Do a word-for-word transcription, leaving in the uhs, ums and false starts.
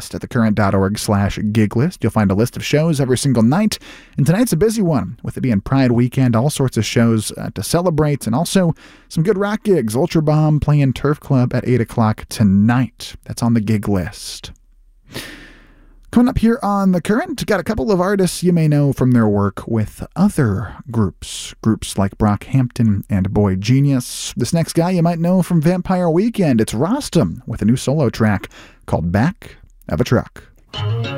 list at thecurrent.org slash gig list. You'll find a list of shows every single night. And tonight's a busy one, with it being Pride Weekend, all sorts of shows uh, to celebrate, and also some good rock gigs. Ultra Bomb playing Turf Club at eight o'clock tonight. That's on the gig list. Coming up here on The Current, got a couple of artists you may know from their work with other groups. Groups like Brockhampton and Boy Genius. This next guy you might know from Vampire Weekend. It's Rostam with a new solo track called Back of a Truck.